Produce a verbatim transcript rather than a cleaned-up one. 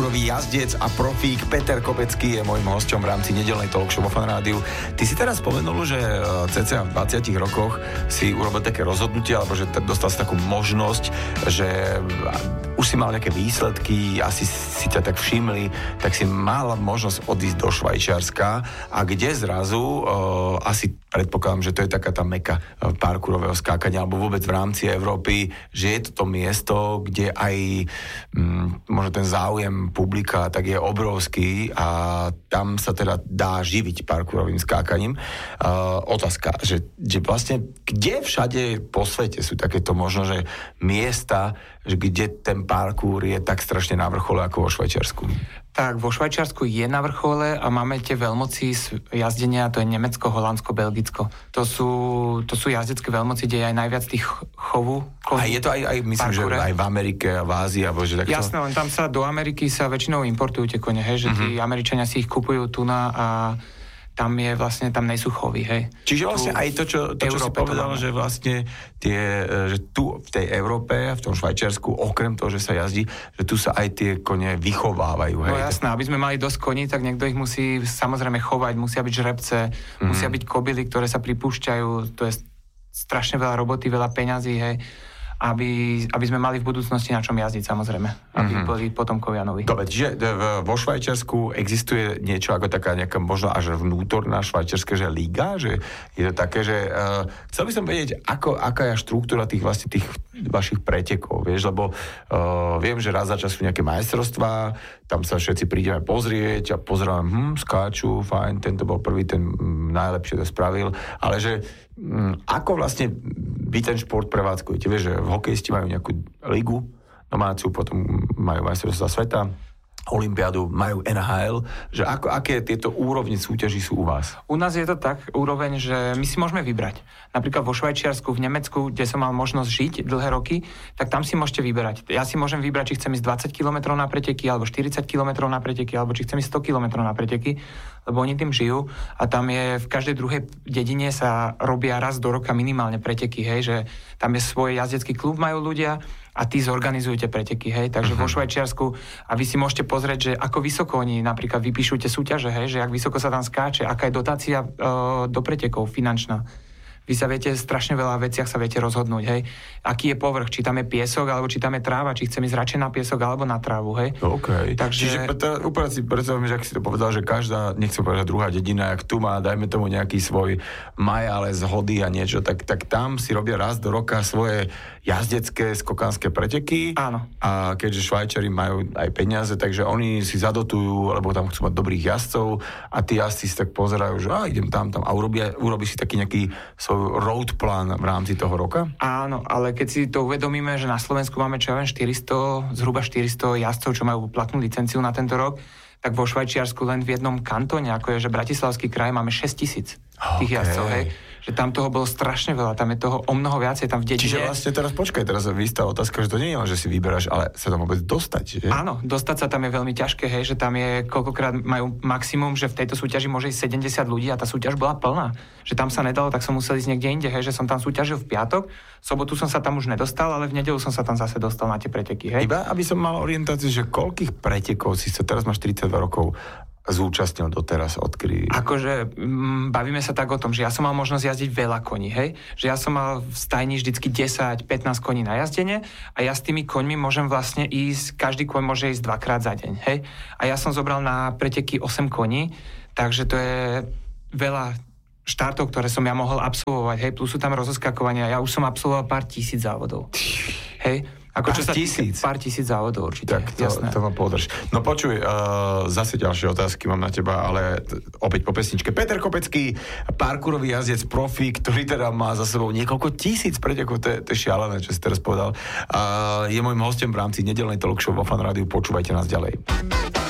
parkourový jazdec a profík Peter Kopecký je môjim hosťom v rámci nedeľnej talk show vo Fan Rádiu. Ty si teraz spomenul, že cca v dvadsiatich rokoch si urobil také rozhodnutie, alebo že dostal si takú možnosť, že už si mal nejaké výsledky, asi si ťa tak všimli, tak si mal možnosť odísť do Švajčiarska, a kde zrazu uh, asi predpokladám, že to je taká tá meka parkourového skákania, alebo vôbec v rámci Európy, že je to to miesto, kde aj mm, možno ten záujem publika tak je obrovský a tam sa teda dá živiť parkourovým skákaním. Uh, otázka, že, že vlastne kde všade po svete sú takéto možno, že miesta, že kde ten parkour je tak strašne na vrchole ako vo Švajčiarsku? Tak, vo Švajčiarsku je na vrchole a máme tie veľmoci jazdenia, to je Nemecko, Holandsko, Belgicko. To sú, to sú jazdecké veľmoci, kde je aj najviac tých chovu. A je to aj, aj myslím, parkoure. Že aj v Amerike a v Ázii, alebo že takto? Jasné, len tam sa do Ameriky sa väčšinou importujú tie kone, hej, že tí mm-hmm. Američania si ich kupujú tu na a tam je vlastne, tam nejsú chovy, hej. Čiže vlastne tu, aj to, čo, to, čo si povedal, že vlastne tie, že tu v tej Európe, v tom Švajčiarsku, okrem toho, že sa jazdí, že tu sa aj tie kone vychovávajú, hej. No jasné, aby sme mali dosť koní, tak niekto ich musí samozrejme chovať, musia byť žrebce, mm. musia byť kobily, ktoré sa pripúšťajú, to je strašne veľa roboty, veľa peňazí, hej. Aby, aby sme mali v budúcnosti na čom jazdiť, samozrejme. Aby mm-hmm. boli potomkovia noví. Dobre, čiže vo Švajčiarsku existuje niečo ako taká nejaká možno až vnútorná švajčiarska, že liga? Že je to také, že uh, chcel by som vedieť, ako, aká je štruktúra tých vlastne tých vašich pretekov, vieš, lebo uh, viem, že raz za čas sú nejaké majstrovstvá, tam sa všetci prídeme pozrieť a pozerám, hm, skáču, fajn, tento bol prvý, ten hm, najlepšie to spravil, ale že hm, ako vlastne vy ten šport prevádzkujete? Vieš, že v hokejisti majú nejakú ligu domácu, potom majú majstrovstvá sveta, olympiádu, majú en há el, že ako, aké tieto úrovne súťaží sú u vás? U nás je to tak úroveň, že my si môžeme vybrať. Napríklad vo Švajčiarsku, v Nemecku, kde som mal možnosť žiť dlhé roky, tak tam si môžete vyberať. Ja si môžem vybrať, či chcem ísť dvadsať kilometrov na preteky, alebo štyridsať kilometrov na preteky, alebo či chcem ísť sto kilometrov na preteky, lebo oni tým žijú a tam je v každej druhej dedine sa robia raz do roka minimálne preteky, hej, že tam je svoj jazdecký klub, majú ľudia a tí zorganizujete preteky, hej, takže uh-huh. vo Švajčiarsku a vy si môžete pozrieť, že ako vysoko oni napríklad vypíšu tie súťaže, hej, že jak vysoko sa tam skáče, aká je dotácia uh, do pretekov finančná. Vy sa viete, strašne veľa veciach sa viete rozhodnúť, hej. Aký je povrch, či tam je piesok, alebo či tam je tráva, či chcem ísť radšej na piesok, alebo na trávu, hej. OK. Takže... Čiže teda, úplne si predstavím, že ak si to povedal, že každá, nechcem povedať druhá dedina, jak tu má, dajme tomu nejaký svoj majález, hody a niečo, tak, tak tam si robia raz do roka svoje jazdecké, skokánske preteky. Áno. A keďže Švajčari majú aj peniaze, takže oni si zadotujú, lebo tam chcú mať dobrých jazdcov a tí jazdci si tak pozerajú, že á, idem tam, tam a urobia, urobí si taký nejaký svoj road plán v rámci toho roka? Áno, ale keď si to uvedomíme, že na Slovensku máme čo ja viem štyristo, zhruba štyristo jazdcov, čo majú platnú licenciu na tento rok, tak vo Švajčiarsku len v jednom kantóne, ako je, že Bratislavský kraj, máme šesťtisíc tých okay. jazdcov, hej. Že tam toho bolo strašne veľa, tam je toho o mnoho viacej, tam v dedine. Čiže vlastne teraz počkaj, teraz vystala otázka, že to nie je len, že si vyberáš, ale sa tam vôbec dostať, že? Áno, dostať sa tam je veľmi ťažké, hej, že tam je, koľkokrát majú maximum, že v tejto súťaži môže ísť sedemdesiat ľudí a tá súťaž bola plná. Že tam sa nedalo, tak som musel ísť niekde inde, hej, že som tam súťažil v piatok, v sobotu som sa tam už nedostal, ale v nedeľu som sa tam zase dostal na tie preteky, hej. Iba aby som mal orientáciu, že koľkých pretekov si sa, teraz máš tridsaťdva rokov, zúčastnil doteraz, odkedy... Akože m, bavíme sa tak o tom, že ja som mal možnosť jazdiť veľa koní, hej? Že ja som mal v stajni vždycky desať pätnásť koní na jazdenie a ja s tými koňmi môžem vlastne ísť, každý koň môže ísť dvakrát za deň, hej? A ja som zobral na preteky osem koní, takže to je veľa štartov, ktoré som ja mohol absolvovať, hej? Plus sú tam rozoskakovania, ja už som absolvoval pár tisíc závodov, hej? Ako čo sa tisíc? Pár tisíc závodov určite. Tak to, to ma podrž. No počuj, uh, zase ďalšie otázky mám na teba, ale t- opäť po pesničke. Peter Kopecký, parkourový jazdec, profík, ktorý teda má za sebou niekoľko tisíc pretekov, to, to je šialené, čo si teraz povedal. Uh, je môjim hostom v rámci nedeľnej talk show vo Fan Rádiu, počúvajte nás ďalej.